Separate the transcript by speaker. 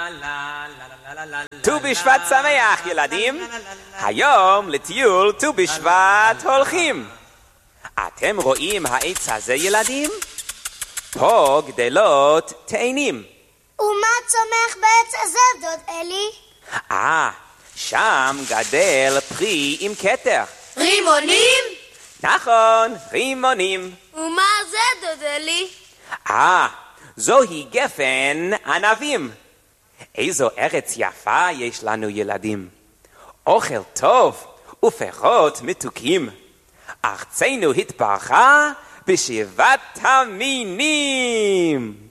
Speaker 1: ט"ו בשבט שמח ילדים, היום לטיול ט"ו בשבט הולכים. אתם רואים העץ הזה ילדים? פה גדלות תאנים.
Speaker 2: ומה צומח בעץ הזה דוד אלי?
Speaker 1: שם גדל פרי עם כתר.
Speaker 3: רימונים?
Speaker 1: נכון, רימונים.
Speaker 3: ומה זה דוד אלי?
Speaker 1: זוהי גפן ענבים. איזו ארץ יפה יש לנו ילדים. אוכל טוב ופירות מתוקים. ארצנו התברכה בשבעת המינים.